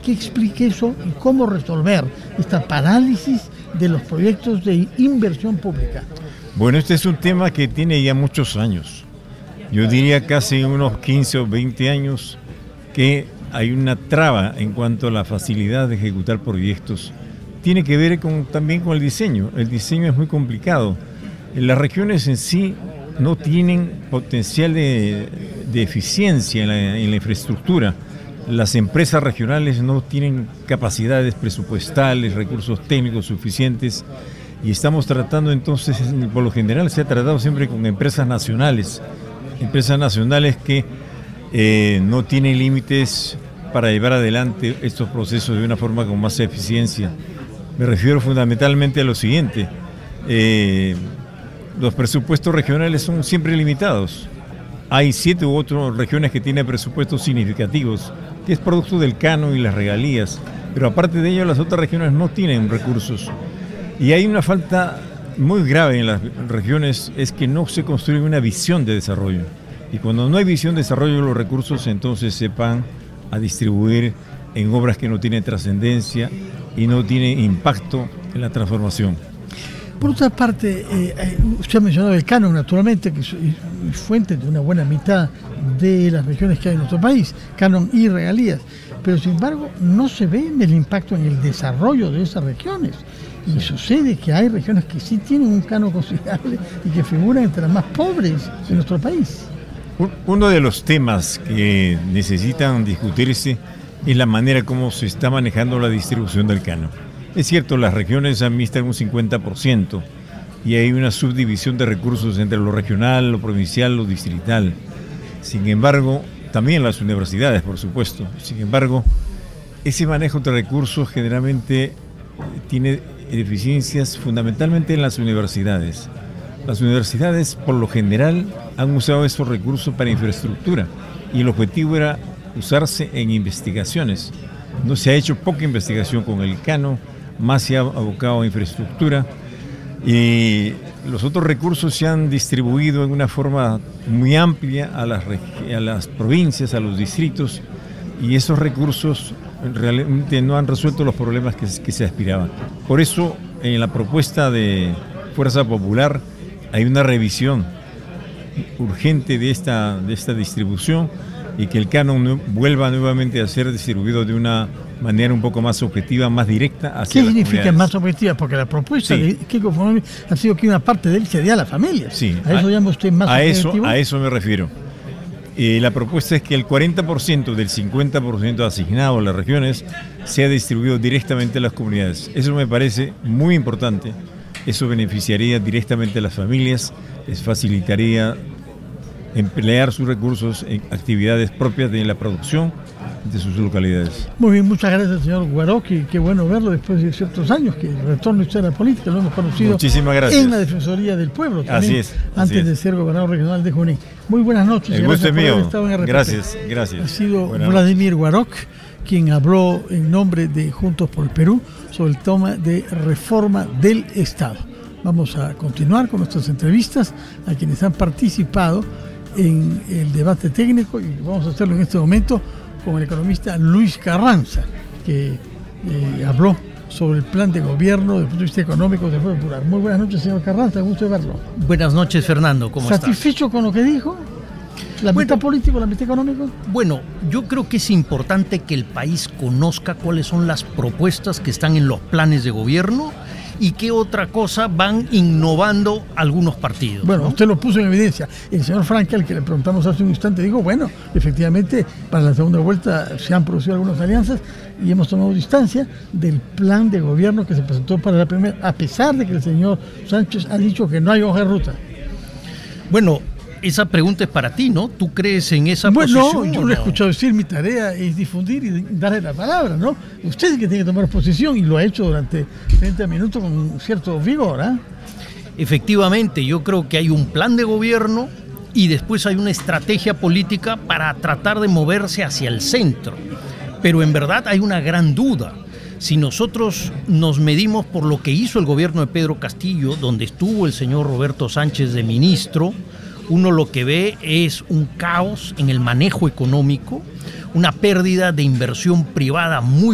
que explique eso y cómo resolver esta parálisis de los proyectos de inversión pública. Bueno, este es un tema que tiene ya muchos años. Yo diría casi unos 15 o 20 años que hay una traba en cuanto a la facilidad de ejecutar proyectos. Tiene que ver también con el diseño. El diseño es muy complicado. Las regiones en sí no tienen potencial de eficiencia en la infraestructura. Las empresas regionales no tienen capacidades presupuestales, recursos técnicos suficientes, y estamos tratando entonces, por lo general se ha tratado siempre con empresas nacionales que no tienen límites para llevar adelante estos procesos de una forma con más eficiencia. Me refiero fundamentalmente a lo siguiente: los presupuestos regionales son siempre limitados. Hay 7 u 8 regiones que tienen presupuestos significativos, que es producto del canon y las regalías, pero aparte de ello las otras regiones no tienen recursos. Y hay una falta muy grave en las regiones, es que no se construye una visión de desarrollo. Y cuando no hay visión de desarrollo, los recursos entonces se van a distribuir en obras que no tienen trascendencia y no tienen impacto en la transformación. Por otra parte, usted ha mencionado el canon, naturalmente, que es fuente de una buena mitad de las regiones que hay en nuestro país, canon y regalías, pero sin embargo no se ve el impacto en el desarrollo de esas regiones. Y sucede que hay regiones que sí tienen un canon considerable y que figuran entre las más pobres de nuestro país. Uno de los temas que necesitan discutirse es la manera como se está manejando la distribución del canon. Es cierto, las regiones administran un 50% y hay una subdivisión de recursos entre lo regional, lo provincial, lo distrital. Sin embargo, también las universidades, por supuesto. Sin embargo, ese manejo de recursos generalmente tiene deficiencias fundamentalmente en las universidades. Las universidades, por lo general, han usado esos recursos para infraestructura y el objetivo era usarse en investigaciones. No se ha hecho poca investigación con el canon, más se ha abocado a infraestructura, y los otros recursos se han distribuido en una forma muy amplia a las provincias, a los distritos, y esos recursos realmente no han resuelto los problemas que se aspiraban. Por eso, en la propuesta de Fuerza Popular hay una revisión urgente de esta distribución y que el canon vuelva nuevamente a ser distribuido de una manera un poco más objetiva, más directa hacia las comunidades. ¿Qué significa más objetiva? Porque la propuesta de Keiko Fujimori ha sido que una parte de él se dé a la familia. Sí. ¿A eso llama usted más objetivo? A eso me refiero. La propuesta es que el 40% del 50% asignado a las regiones sea distribuido directamente a las comunidades. Eso me parece muy importante. Eso beneficiaría directamente a las familias, les facilitaría emplear sus recursos en actividades propias de la producción de sus localidades. Muy bien, muchas gracias, señor Guaroc, y qué bueno verlo después de ciertos años que retorna usted a la política. Lo hemos conocido en la Defensoría del Pueblo también, así es, antes de ser gobernador regional de Junín. Muy buenas noches. El gusto es mío. Gracias. Ha sido Vladimir Guaroc quien habló en nombre de Juntos por el Perú sobre el tema de reforma del Estado. Vamos a continuar con nuestras entrevistas a quienes han participado en el debate técnico, y vamos a hacerlo en este momento con el economista Luis Carranza, que habló sobre el plan de gobierno desde el punto de vista económico del Pueblo Popular. Muy buenas noches, señor Carranza, gusto de verlo. Buenas noches, Fernando, ¿cómo estás? ¿Satisfecho con lo que dijo? ¿La mitad político, la mitad económico? Bueno, yo creo que es importante que el país conozca cuáles son las propuestas que están en los planes de gobierno y qué otra cosa van innovando algunos partidos. Bueno, ¿no? Usted lo puso en evidencia. El señor Frankel, al que le preguntamos hace un instante, dijo, bueno, efectivamente, para la segunda vuelta se han producido algunas alianzas y hemos tomado distancia del plan de gobierno que se presentó para la primera, a pesar de que el señor Sánchez ha dicho que no hay hoja de ruta. Bueno, esa pregunta es para ti, ¿no? ¿Tú crees en esa posición? No, yo lo he escuchado decir, mi tarea es difundir y darle la palabra, ¿no? Usted es el que tiene que tomar posición y lo ha hecho durante 30 minutos con cierto vigor, ¿eh? Efectivamente, yo creo que hay un plan de gobierno y después hay una estrategia política para tratar de moverse hacia el centro. Pero en verdad hay una gran duda. Si nosotros nos medimos por lo que hizo el gobierno de Pedro Castillo, donde estuvo el señor Roberto Sánchez de ministro, uno lo que ve es un caos en el manejo económico, una pérdida de inversión privada muy